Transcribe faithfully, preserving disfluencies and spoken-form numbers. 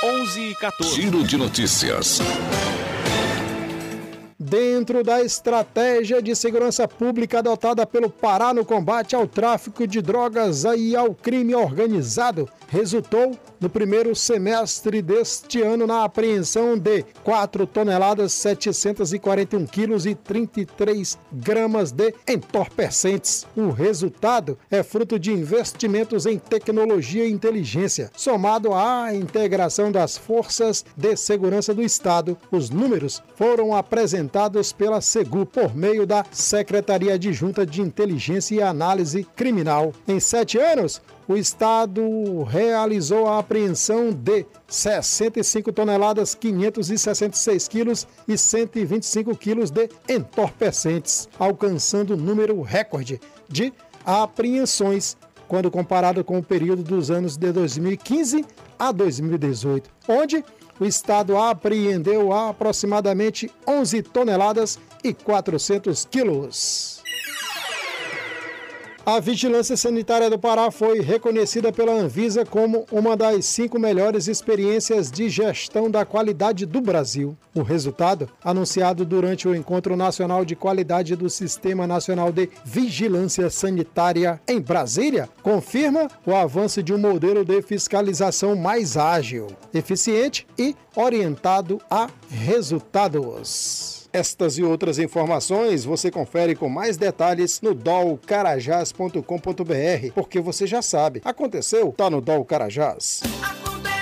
onze e quatorze. Giro de notícias. Dentro da estratégia de segurança pública adotada pelo Pará no combate ao tráfico de drogas e ao crime organizado, resultou no primeiro semestre deste ano na apreensão de quatro toneladas, setecentos e quarenta e um quilos e trinta e três gramas de entorpecentes. O resultado é fruto de investimentos em tecnologia e inteligência, somado à integração das forças de segurança do Estado. Os números foram apresentados pela SEGU por meio da Secretaria Adjunta de Inteligência e Análise Criminal. Em sete anos, o Estado realizou a apreensão de sessenta e cinco toneladas, quinhentos e sessenta e seis quilos e cento e vinte e cinco quilos de entorpecentes, alcançando o número recorde de apreensões quando comparado com o período dos anos de dois mil e quinze a dois mil e dezoito, onde o Estado apreendeu aproximadamente onze toneladas e quatrocentos quilos. A Vigilância Sanitária do Pará foi reconhecida pela Anvisa como uma das cinco melhores experiências de gestão da qualidade do Brasil. O resultado, anunciado durante o Encontro Nacional de Qualidade do Sistema Nacional de Vigilância Sanitária em Brasília, confirma o avanço de um modelo de fiscalização mais ágil, eficiente e orientado a resultados. Estas e outras informações você confere com mais detalhes no dol carajás ponto com ponto br, porque você já sabe, aconteceu, tá no Dol Carajás.